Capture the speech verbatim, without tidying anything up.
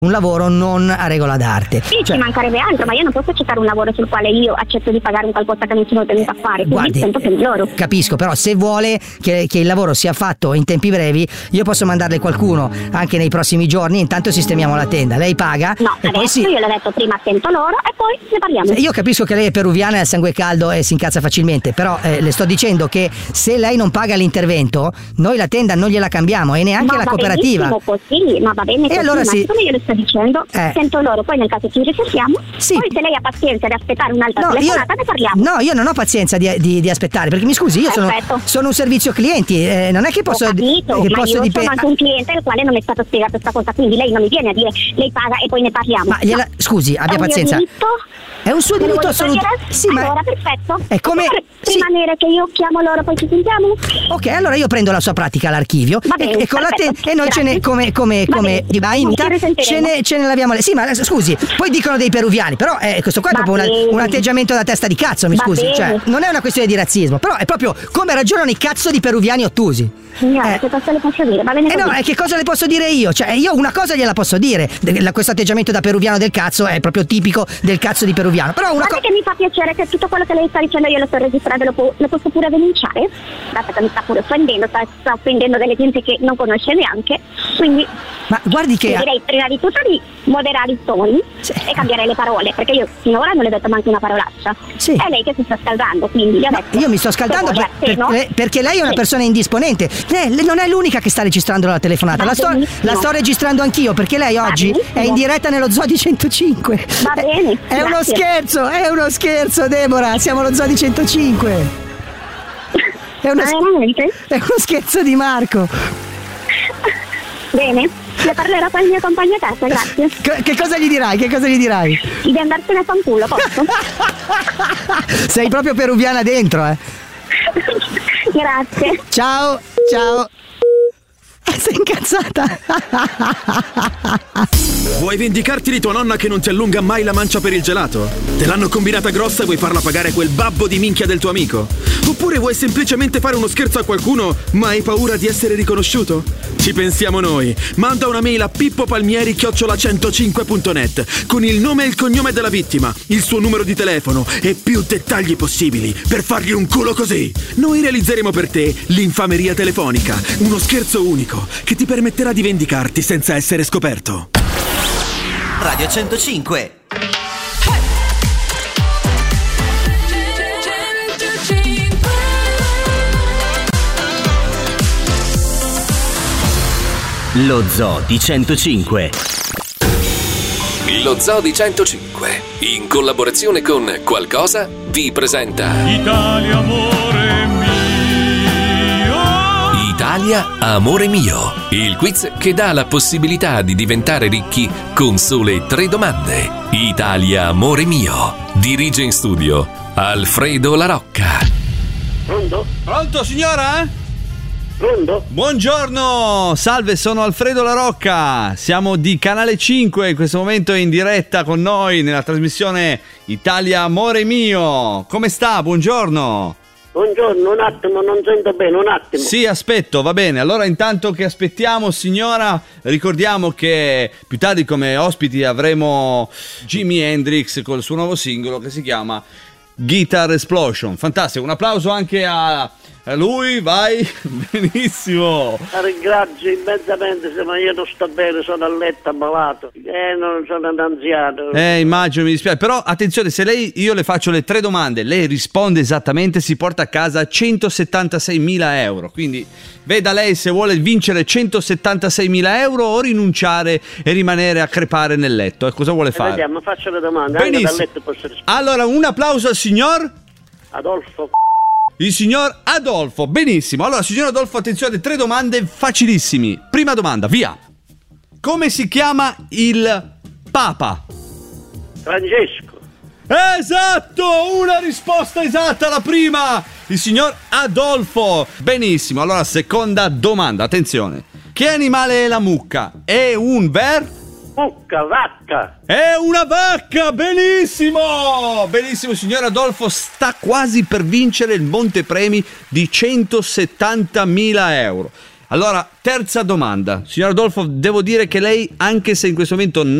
un lavoro non a regola d'arte. Sì, cioè, ci mancherebbe altro, ma io non posso accettare un lavoro sul quale io accetto di pagare un qualcosa che non sono tenuta a fare, quindi guardi, sento per loro. Capisco, però se vuole che, che il lavoro sia fatto in tempi brevi, io posso mandarle qualcuno anche nei prossimi giorni, intanto sistemiamo la tenda, lei paga. No, e adesso poi si... io l'ho detto prima, sento loro e poi ne parliamo. Io capisco che lei è peruviana e ha sangue caldo e si incazza facilmente, però eh, le sto dicendo che se lei non paga l'intervento, noi la tenda non gliela cambiamo e neanche ma la cooperativa. Ma va benissimo così, ma va bene e così, allora ma sì. come io le sto dicendo, eh. sento loro, poi nel caso ci risentiamo, sì. poi se lei ha pazienza di aspettare un'altra no, telefonata io, ne parliamo. No, io non ho pazienza di, di, di aspettare, perché mi scusi, io sono, sono un servizio clienti, eh, non è che posso... Ho capito, che ma posso io dipend- sono anche un cliente al quale non è stato spiegato questa cosa, quindi lei non mi viene a dire lei paga e poi ne parliamo. Ma gliela, no. scusi, abbia è un pazienza. Mio diritto? È un suo Me lo diritto vuoi assoluto. togliere? Sì, ma allora perfetto. è come sì. rimanere che io chiamo loro poi ci sentiamo. Ok, allora io prendo la sua pratica all'archivio bene, e, e con la te- e noi ce ne come come Va come bene, va in ce ne, ce ne laviamo le. Sì, ma scusi, poi dicono dei peruviani, però eh, questo qua è Va proprio una, un atteggiamento da testa di cazzo, mi Va scusi, bene. cioè non è una questione di razzismo, però è proprio come ragionano i cazzo di peruviani ottusi. Signora, Eh. che cosa le posso dire? Va bene Eh così. no, e che cosa le posso dire io? Cioè, io una cosa gliela posso dire. De- la- questo atteggiamento da peruviano del cazzo è proprio tipico del cazzo di peruviano. Però una Guarda cosa. che mi fa piacere che tutto quello che lei sta dicendo io lo sto registrando, lo, po- lo posso pure denunciare. Dato che mi sta pure offendendo, sta, sta offendendo delle gente che non conosce neanche. Quindi Ma guardi che. direi prima di tutto di moderare i toni Sì. e cambiare le parole, perché io finora non le ho detto neanche una parolaccia. Sì. È lei che si sta scaldando, quindi gli ho detto, Io mi sto scaldando se per- vuole a te, no? per- perché lei è una Sì. persona indisponente. Lei, lei non è l'unica che sta registrando la telefonata. Va La sto, benissimo. la sto registrando anch'io perché lei Va oggi benissimo. è in diretta nello Zodi centocinque. Va È- bene, È uno grazie. scherzo, è uno scherzo, Deborah. Siamo allo Zodi centocinque. È uno, Ma sch- veramente? è uno scherzo di Marco. Bene, le parlerò con il mio compagno a casa, grazie. Che, che cosa gli dirai? Che cosa gli dirai? Di andarsene a fanculo, posso? Sei proprio peruviana dentro, eh. Grazie. Ciao, ciao. Sei incazzata. Vuoi vendicarti di tua nonna che non ti allunga mai la mancia per il gelato? Te l'hanno combinata grossa e vuoi farla pagare quel babbo di minchia del tuo amico? Oppure vuoi semplicemente fare uno scherzo a qualcuno ma hai paura di essere riconosciuto? Ci pensiamo noi. Manda una mail a pippopalmieri chiocciola centocinque punto net con il nome e il cognome della vittima, il suo numero di telefono e più dettagli possibili per fargli un culo così. Noi realizzeremo per te l'infameria telefonica, uno scherzo unico che ti permetterà di vendicarti senza essere scoperto. Radio centocinque. Lo Zoo di centocinque. Lo Zoo di centocinque, in collaborazione con Qualcosa, vi presenta Italia amore mio. Italia amore mio, il quiz che dà la possibilità di diventare ricchi con sole tre domande. Italia amore mio. Dirige in studio Alfredo La Rocca. Pronto? Pronto signora? Pronto? Buongiorno, salve, sono Alfredo La Rocca, siamo di Canale cinque, in questo momento in diretta con noi nella trasmissione Italia amore mio. Come sta? Buongiorno. Buongiorno, un attimo, non sento bene, un attimo. Sì, aspetto, va bene. Allora, intanto che aspettiamo, signora, ricordiamo che più tardi come ospiti avremo Jimi Hendrix col suo nuovo singolo che si chiama Guitar Explosion. Fantastico, un applauso anche a, a lui, vai. Benissimo. La ringrazio immensamente, se ma io non sto bene, sono a letto ammalato. Eh, non sono un anziano. Eh, immagino, mi dispiace. Però attenzione, se lei, io le faccio le tre domande, lei risponde esattamente, si porta a casa centosettantaseimila euro. Quindi veda lei se vuole vincere centosettantaseimila euro o rinunciare e rimanere a crepare nel letto. E cosa vuole Eh, fare? vediamo, faccio le domande, Benissimo. anche dal letto posso rispondere. Allora, un applauso al signor Adolfo. il signor Adolfo. Benissimo. Allora, signor Adolfo, attenzione, tre domande facilissimi. Prima domanda, via. Come si chiama il Papa? Francesco. Esatto, una risposta esatta la prima. Il signor Adolfo. Benissimo. Allora, seconda domanda, attenzione. Che animale è la mucca? È un ver? Mucca, vacca. È una vacca, benissimo! Benissimo, signor Adolfo, sta quasi per vincere il montepremi di centosettantamila euro. Allora, terza domanda. Signor Adolfo, devo dire che lei, anche se in questo momento